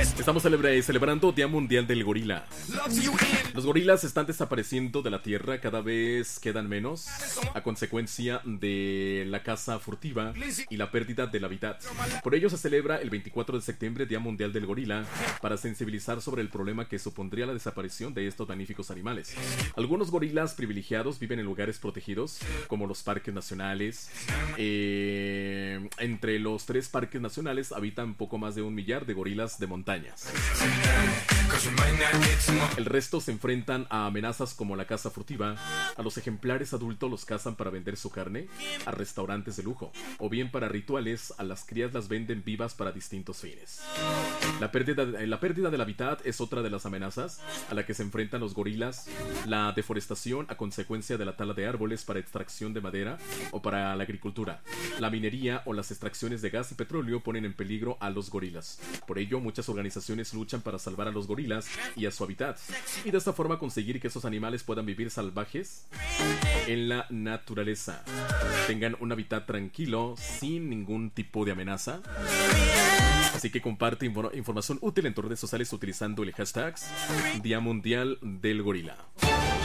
Estamos celebrando Día Mundial del Gorila. Los gorilas están desapareciendo de la tierra, cada vez quedan menos a consecuencia de la caza furtiva y la pérdida del hábitat. Por ello se celebra el 24 de septiembre Día Mundial del Gorila para sensibilizar sobre el problema que supondría la desaparición de estos magníficos animales. Algunos gorilas privilegiados viven en lugares protegidos como los parques nacionales. Entre los 3 parques nacionales habitan poco más de 1 millar de gorilas de montañas. El resto se enfrentan a amenazas como la caza furtiva. A los ejemplares adultos los cazan para vender su carne a restaurantes de lujo, o bien para rituales. A las crías las venden vivas para distintos fines. La pérdida del hábitat es otra de las amenazas a la que se enfrentan los gorilas. La deforestación a consecuencia de la tala de árboles para extracción de madera o para la agricultura. La minería o las extracciones de gas y petróleo ponen en peligro a los gorilas. Por ello, muchas organizaciones luchan para salvar a los gorilas y a su hábitat, y de esta forma conseguir que esos animales puedan vivir salvajes en la naturaleza, tengan un hábitat tranquilo sin ningún tipo de amenaza. Así que comparte información útil en tus redes sociales utilizando el hashtag Día Mundial del Gorila.